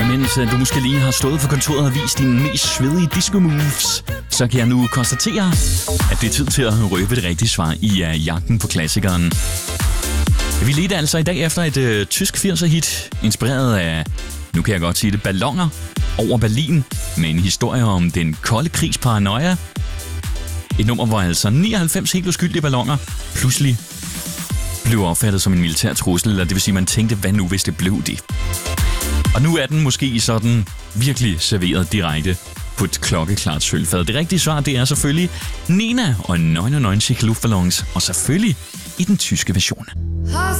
mens du måske lige har stået på kontoret og vist dine mest svedige disco moves, så kan jeg nu konstatere, at det er tid til at røbe det rigtige svar i jagten på klassikeren. Vi ledte altså i dag efter et tysk 80'er-hit, inspireret af, nu kan jeg godt sige det, balloner over Berlin, med en historie om den kolde krigs paranoia. Et nummer, hvor altså 99 helt uskyldige balloner pludselig blev opfattet som en militær trussel, eller det vil sige, man tænkte, hvad nu hvis det blev det? Og nu er den måske sådan virkelig serveret direkte på et klokkeklart sølvfad. Det rigtige svar, det er selvfølgelig Nena og 99 Luftballons, og selvfølgelig i den tyske version.